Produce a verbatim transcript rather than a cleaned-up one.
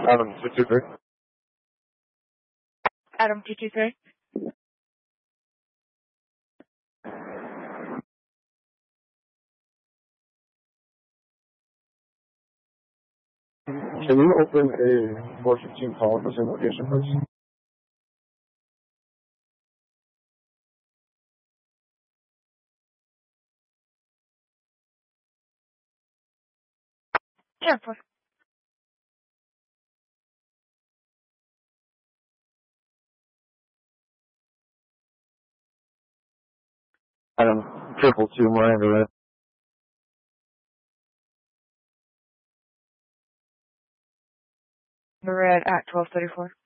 Adam two two three. Adam two two three. Can you open a four fifteen call for some location, please? Sure, please. Adam triple two Miranda, right? We're at at twelve thirty four.